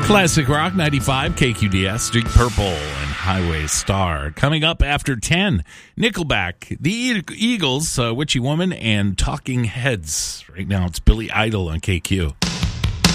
Classic Rock 95, KQDS, Street Purple, and Highway Star. Coming up after 10, Nickelback, the Eagles, Witchy Woman, and Talking Heads. Right now it's Billy Idol on KQ.